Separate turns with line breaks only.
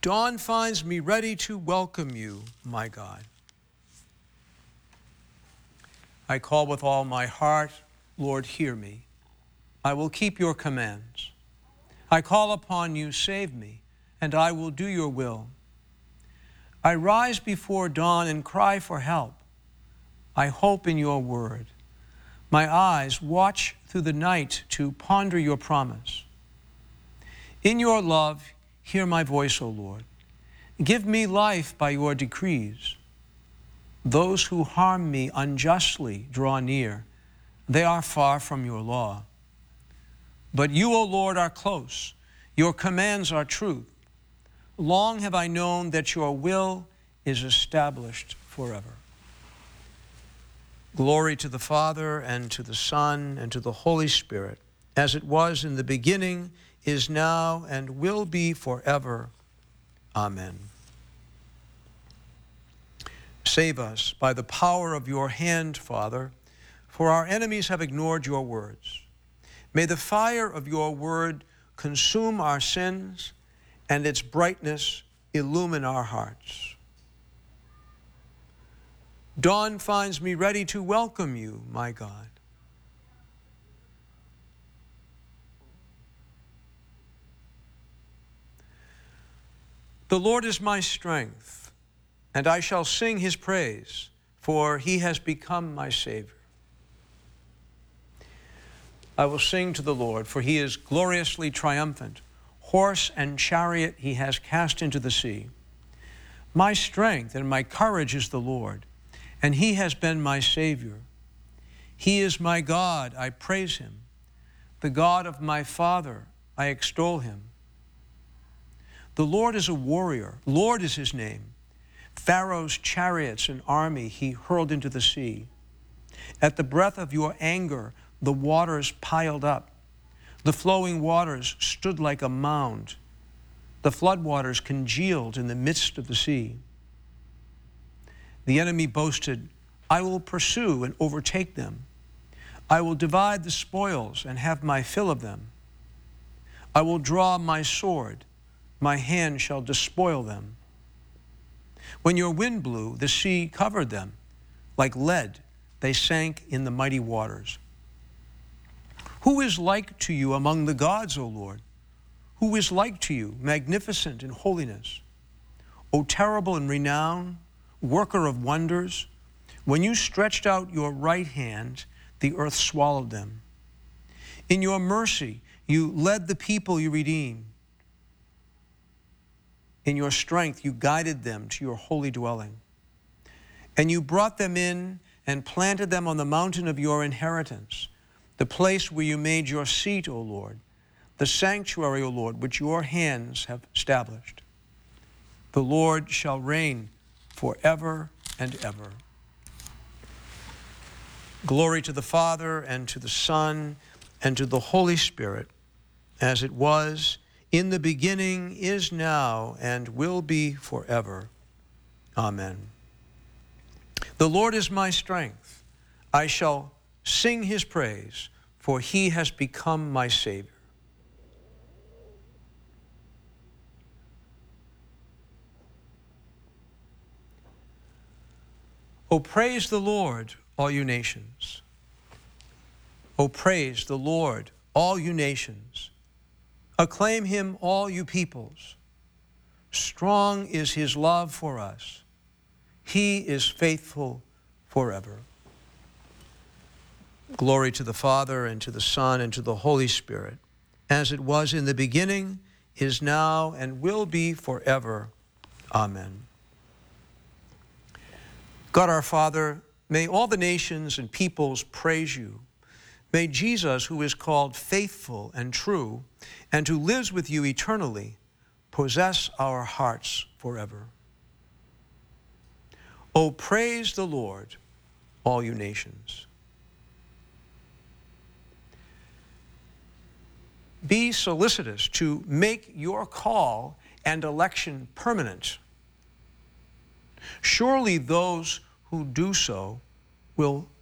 Dawn finds me ready to welcome you, my God. I call with all my heart, Lord, hear me. I will keep your commands. I call upon you, save me, and I will do your will. I rise before dawn and cry for help. I hope in your word. My eyes watch through the night to ponder your promise. In your love, hear my voice, O Lord. Give me life by your decrees. Those who harm me unjustly draw near. They are far from your law. But you, O Lord, are close. Your commands are truth. Long have I known that your will is established forever. Glory to the Father, and to the Son, and to the Holy Spirit, as it was in the beginning, is now, and will be forever. Amen. Save us by the power of your hand, Father, for our enemies have ignored your words. May the fire of your word consume our sins, and its brightness illumine our hearts. Dawn finds me ready to welcome you, my God. The Lord is my strength, and I shall sing his praise, for he has become my Savior. I will sing to the Lord, for he is gloriously triumphant. Horse and chariot he has cast into the sea. My strength and my courage is the Lord, and he has been my Savior. He is my God, I praise him. The God of my father, I extol him. The Lord is a warrior. Lord is his name. Pharaoh's chariots and army he hurled into the sea. At the breath of your anger, the waters piled up. The flowing waters stood like a mound. The floodwaters congealed in the midst of the sea. The enemy boasted, I will pursue and overtake them. I will divide the spoils and have my fill of them. I will draw my sword. My hand shall despoil them. When your wind blew, the sea covered them. Like lead, they sank in the mighty waters. Who is like to you among the gods, O Lord? Who is like to you, magnificent in holiness? O terrible in renown, worker of wonders, when you stretched out your right hand, the earth swallowed them. In your mercy, you led the people you redeemed. In your strength, you guided them to your holy dwelling. And you brought them in and planted them on the mountain of your inheritance, the place where you made your seat, O Lord, the sanctuary, O Lord, which your hands have established. The Lord shall reign forever and ever. Glory to the Father, and to the Son, and to the Holy Spirit, as it was in the beginning, is now, and will be forever. Amen. The Lord is my strength. I shall sing his praise, for he has become my Savior. O praise the Lord, all you nations. O praise the Lord, all you nations. Acclaim him, all you peoples. Strong is his love for us. He is faithful forever. Glory to the Father, and to the Son, and to the Holy Spirit, as it was in the beginning, is now, and will be forever. Amen. God our Father, may all the nations and peoples praise you. May Jesus, who is called faithful and true, and who lives with you eternally, possess our hearts forever. O praise the Lord, all you nations. Be solicitous to make your call and election permanent. Surely those who do so will